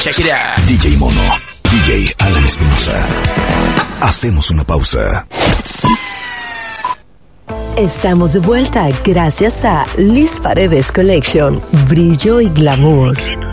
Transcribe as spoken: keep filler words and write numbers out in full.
Check it out. D J Mono, D J Alan Espinosa. Hacemos una pausa. Estamos de vuelta gracias a Liz Paredes Collection, brillo y glamour.